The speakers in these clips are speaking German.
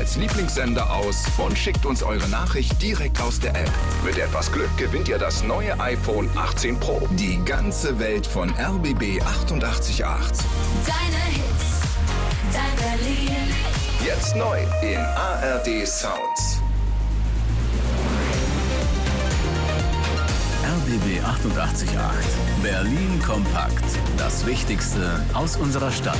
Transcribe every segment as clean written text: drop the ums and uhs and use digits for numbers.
als Lieblingssender aus und schickt uns eure Nachricht direkt aus der App. Mit etwas Glück gewinnt ihr das neue iPhone 18 Pro. Die ganze Welt von RBB 88.8. Deine Hits, dein Berlin. Jetzt neu in ARD Sounds. RBB 88.8. Berlin kompakt. Das Wichtigste aus unserer Stadt.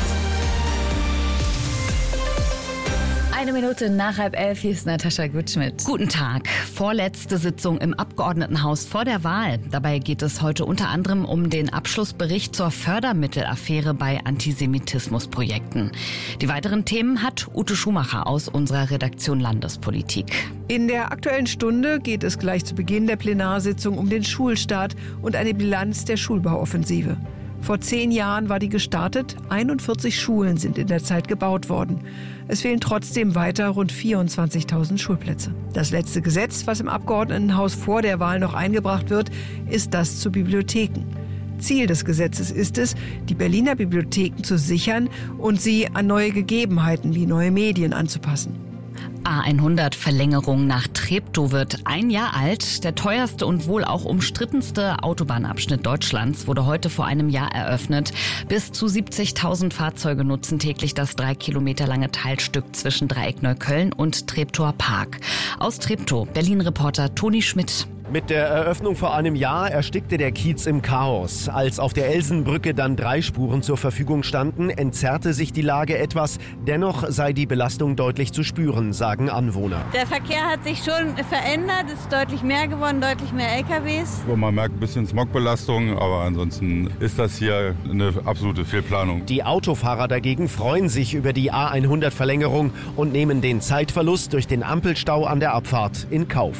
11:01, hier ist Natascha Gutschmidt. Guten Tag. Vorletzte Sitzung im Abgeordnetenhaus vor der Wahl. Dabei geht es heute unter anderem um den Abschlussbericht zur Fördermittelaffäre bei Antisemitismusprojekten. Die weiteren Themen hat Ute Schumacher aus unserer Redaktion Landespolitik. In der Aktuellen Stunde geht es gleich zu Beginn der Plenarsitzung um den Schulstart und eine Bilanz der Schulbauoffensive. Vor 10 Jahren war die gestartet. 41 Schulen sind in der Zeit gebaut worden. Es fehlen trotzdem weiter rund 24.000 Schulplätze. Das letzte Gesetz, was im Abgeordnetenhaus vor der Wahl noch eingebracht wird, ist das zu Bibliotheken. Ziel des Gesetzes ist es, die Berliner Bibliotheken zu sichern und sie an neue Gegebenheiten wie neue Medien anzupassen. A100-Verlängerung nach Treptow wird 1 Jahr alt. Der teuerste und wohl auch umstrittenste Autobahnabschnitt Deutschlands wurde heute vor einem Jahr eröffnet. Bis zu 70.000 Fahrzeuge nutzen täglich das 3 Kilometer lange Teilstück zwischen Dreieck Neukölln und Treptower Park. Aus Treptow, Berlin-Reporter Toni Schmidt. Mit der Eröffnung vor einem Jahr erstickte der Kiez im Chaos. Als auf der Elsenbrücke dann 3 Spuren zur Verfügung standen, entzerrte sich die Lage etwas. Dennoch sei die Belastung deutlich zu spüren, sagen Anwohner. Der Verkehr hat sich schon verändert, es ist deutlich mehr geworden, deutlich mehr LKWs. Man merkt ein bisschen Smogbelastung, aber ansonsten ist das hier eine absolute Fehlplanung. Die Autofahrer dagegen freuen sich über die A100-Verlängerung und nehmen den Zeitverlust durch den Ampelstau an der Abfahrt in Kauf.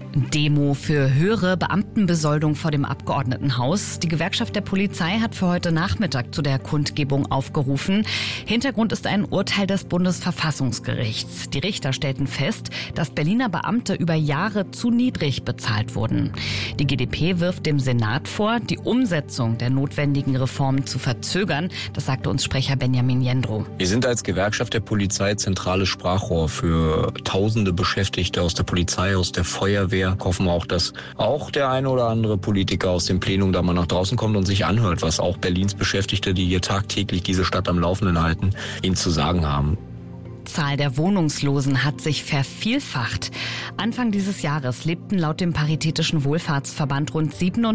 Demo für höhere Beamtenbesoldung vor dem Abgeordnetenhaus. Die Gewerkschaft der Polizei hat für heute Nachmittag zu der Kundgebung aufgerufen. Hintergrund ist ein Urteil des Bundesverfassungsgerichts. Die Richter stellten fest, dass Berliner Beamte über Jahre zu niedrig bezahlt wurden. Die GdP wirft dem Senat vor, die Umsetzung der notwendigen Reformen zu verzögern. Das sagte uns Sprecher Benjamin Jendrow. Wir sind als Gewerkschaft der Polizei zentrales Sprachrohr für tausende Beschäftigte aus der Polizei, aus der Feuerwehr. Hoffen wir auch, dass auch der eine oder andere Politiker aus dem Plenum da mal nach draußen kommt und sich anhört, was auch Berlins Beschäftigte, die hier tagtäglich diese Stadt am Laufenden halten, ihnen zu sagen haben. Die Zahl der Wohnungslosen hat sich vervielfacht. Anfang dieses Jahres lebten laut dem Paritätischen Wohlfahrtsverband rund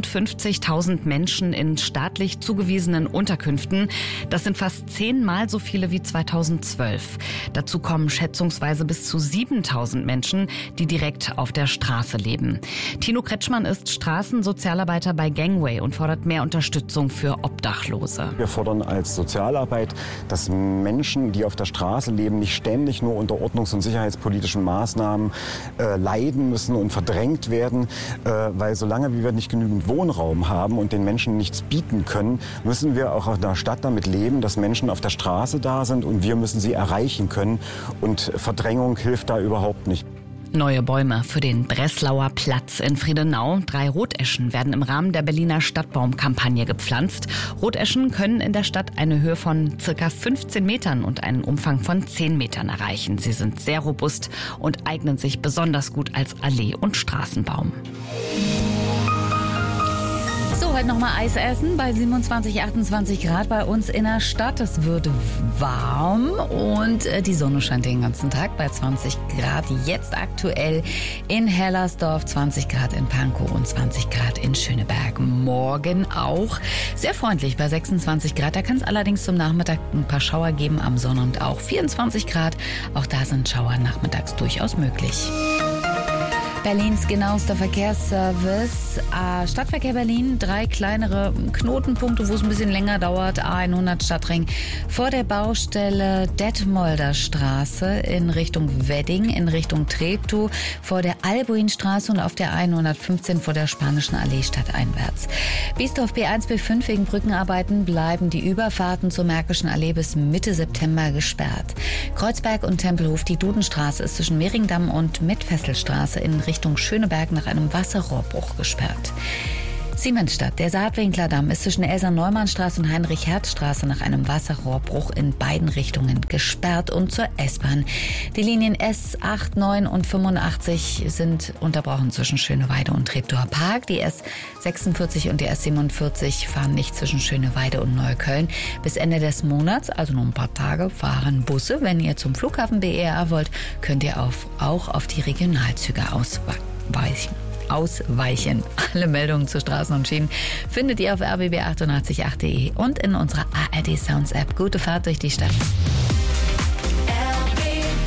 57.000 Menschen in staatlich zugewiesenen Unterkünften. Das sind fast 10-mal so viele wie 2012. Dazu kommen schätzungsweise bis zu 7.000 Menschen, die direkt auf der Straße leben. Tino Kretschmann ist Straßensozialarbeiter bei Gangway und fordert mehr Unterstützung für Obdachlose. Wir fordern als Sozialarbeit, dass Menschen, die auf der Straße leben, nicht ständig nur unter ordnungs- und sicherheitspolitischen Maßnahmen leiden müssen und verdrängt werden, weil solange wir nicht genügend Wohnraum haben und den Menschen nichts bieten können, müssen wir auch in der Stadt damit leben, dass Menschen auf der Straße da sind und wir müssen sie erreichen können und Verdrängung hilft da überhaupt nicht. Neue Bäume für den Breslauer Platz in Friedenau. 3 Roteschen werden im Rahmen der Berliner Stadtbaumkampagne gepflanzt. Roteschen können in der Stadt eine Höhe von ca. 15 Metern und einen Umfang von 10 Metern erreichen. Sie sind sehr robust und eignen sich besonders gut als Allee- und Straßenbaum. So, heute nochmal Eis essen bei 27, 28 Grad bei uns in der Stadt. Es wird warm und die Sonne scheint den ganzen Tag bei 20 Grad. Jetzt aktuell in Hellersdorf, 20 Grad in Pankow und 20 Grad in Schöneberg. Morgen auch sehr freundlich bei 26 Grad. Da kann es allerdings zum Nachmittag ein paar Schauer geben, am Sonnabend auch 24 Grad. Auch da sind Schauer nachmittags durchaus möglich. Berlins genauester Verkehrsservice. Stadtverkehr Berlin, 3 kleinere Knotenpunkte, wo es ein bisschen länger dauert. A100 Stadtring vor der Baustelle Detmolder Straße in Richtung Wedding, in Richtung Treptow, vor der Albuinstraße und auf der 115 vor der Spanischen Allee stadteinwärts. Biesdorf B1, B5 wegen Brückenarbeiten bleiben die Überfahrten zur Märkischen Allee bis Mitte September gesperrt. Kreuzberg und Tempelhof, die Dudenstraße ist zwischen Mehringdamm und Mettfesselstraße in Richtung Schöneberg nach einem Wasserrohrbruch gesperrt. Siemensstadt. Der Saatwinkler-Damm ist zwischen Elsa-Neumann-Straße und Heinrich-Herz-Straße nach einem Wasserrohrbruch in beiden Richtungen gesperrt und zur S-Bahn. Die Linien S8, 9 und 85 sind unterbrochen zwischen Schöneweide und Treptower Park. Die S46 und die S47 fahren nicht zwischen Schöneweide und Neukölln. Bis Ende des Monats, also nur ein paar Tage, fahren Busse. Wenn ihr zum Flughafen BER wollt, könnt ihr auch auf die Regionalzüge ausweichen. Alle Meldungen zu Straßen und Schienen findet ihr auf rbb888.de und in unserer ARD Sounds App. Gute Fahrt durch die Stadt. RBB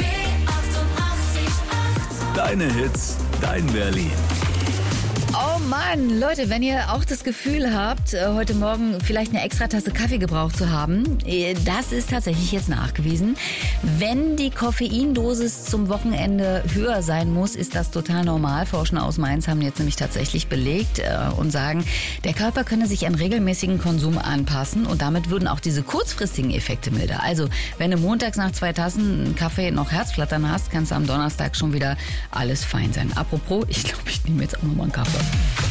88,8. Deine Hits, dein Berlin. Oh Mann, Leute, wenn ihr auch das Gefühl habt, heute Morgen vielleicht eine extra Tasse Kaffee gebraucht zu haben, das ist tatsächlich jetzt nachgewiesen. Wenn die Koffeindosis zum Wochenende höher sein muss, ist das total normal. Forscher aus Mainz haben jetzt nämlich tatsächlich belegt und sagen, der Körper könne sich an regelmäßigen Konsum anpassen und damit würden auch diese kurzfristigen Effekte milder. Also, wenn du montags nach 2 Tassen Kaffee noch Herzflattern hast, kannst du am Donnerstag schon wieder alles fein sein. Apropos, ich glaube, ich nehme jetzt auch nochmal einen Kaffee.